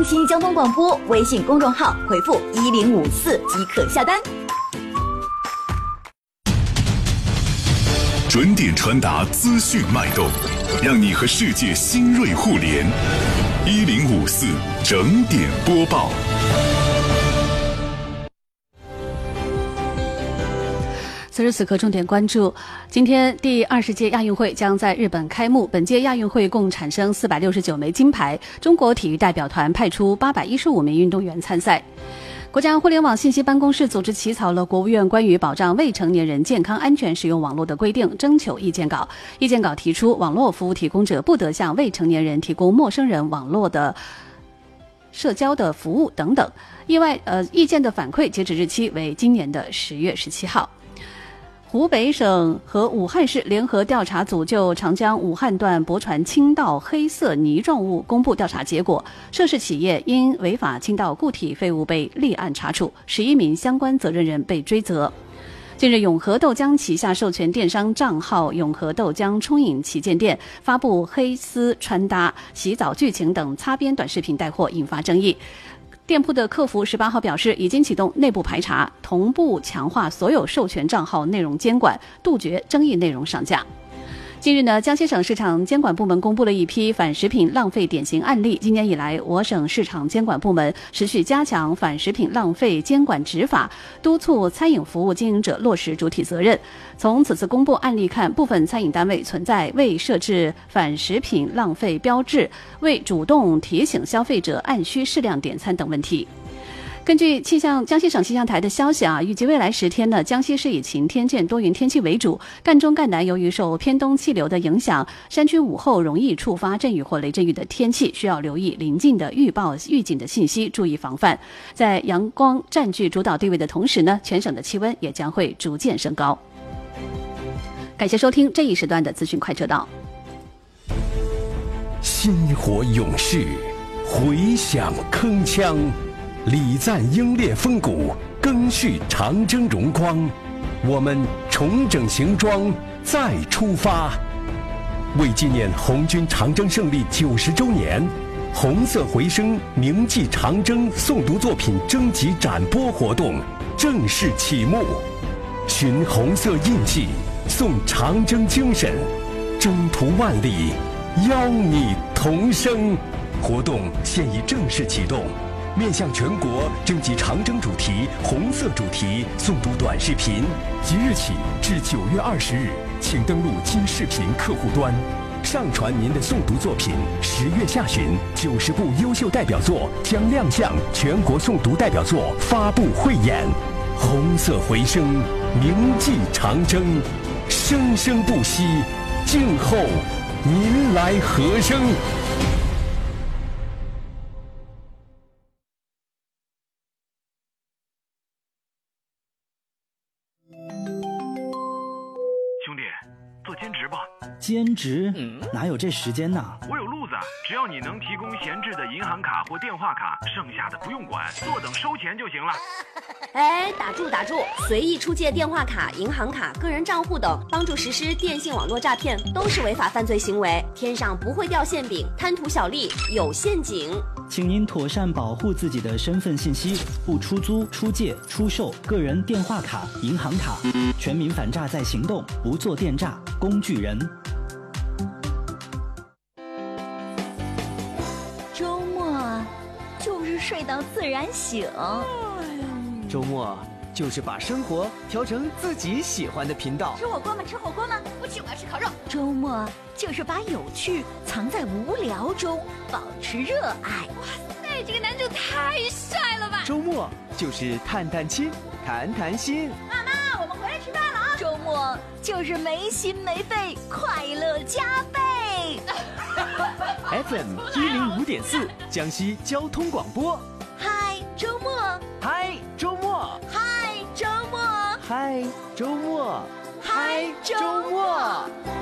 奇交通广播微信公众号回复1054即可下单。 准点传达资讯脉动，让你和世界新锐互联。1054整点播报。 此时此刻，重点关注：今天第20届亚运会将在日本开幕。本届亚运会共产生469枚金牌，中国体育代表团派出815名运动员参赛。国家互联网信息办公室组织起草了国务院关于保障未成年人健康安全使用网络的规定征求意见稿。意见稿提出，网络服务提供者不得向未成年人提供陌生人网络的社交的服务等等。意见的反馈截止日期为今年的10月17号。湖北省和武汉市联合调查组就长江武汉段驳船倾倒黑色泥状物公布调查结果，涉事企业因违法倾倒固体废物被立案查处，11名相关责任人被追责。近日，永和豆浆旗下授权电商账号永和豆浆冲饮旗舰店发布黑丝穿搭、洗澡剧情等擦边短视频带货，引发争议。店铺的客服18号表示，已经启动内部排查，同步强化所有授权账号内容监管，杜绝争议内容上架。近日呢，江西省市场监管部门公布了一批反食品浪费典型案例。今年以来，我省市场监管部门持续加强反食品浪费监管执法，督促餐饮服务经营者落实主体责任。从此次公布案例看，部分餐饮单位存在未设置反食品浪费标志、未主动提醒消费者按需适量点餐等问题。根据江西省气象台的消息预计未来10天呢，江西是以晴天见多云天气为主，赣中赣南由于受偏东气流的影响，山区午后容易触发阵雨或雷阵雨的天气，需要留意临近的预报预警的信息，注意防范。在阳光占据主导地位的同时呢，全省的气温也将会逐渐升高。感谢收听这一时段的资讯快车道。 薪火勇士，回响铿锵。礼赞英烈风骨，赓续长征荣光。我们重整行装，再出发。为纪念红军长征胜利90周年，红色回声铭记长征诵读作品征集展播活动正式启幕。寻红色印记，颂长征精神，征途万里，邀你同声。活动现已正式启动。面向全国征集长征主题、红色主题诵读短视频，即日起至9月20日，请登录今视频客户端，上传您的诵读作品。10月下旬，90部优秀代表作将亮相全国诵读代表作发布汇演。红色回声，铭记长征，生生不息，静候您来和声。 兄弟，做兼职吧。 兼职？哪有这时间呢？ 我有路子，只要你能提供闲置的银行卡或电话卡，剩下的不用管，坐等收钱就行了。 哎，打住！随意出借电话卡、银行卡、个人账户等，帮助实施电信网络诈骗，都是违法犯罪行为。天上不会掉馅饼，贪图小利有陷阱。 请您妥善保护自己的身份信息，不出租、出借、出售个人电话卡、银行卡。全民反诈在行动，不做电诈工具人。 周末就是睡到自然醒。 周末就是把生活调成自己喜欢的频道。 吃火锅吗？不吃，我要吃烤肉。周末就是把有趣藏在无聊中，保持热爱。 哇塞，这个男主太帅了吧！ 周末就是探探亲，谈心。 妈妈，我们回来吃饭了啊！周末就是没心没肺，快乐加倍。 FM 105.4，江西交通广播。 嗨，周末。 嗨，周末。 嗨，周末。 嗨，周末。 嗨，周末。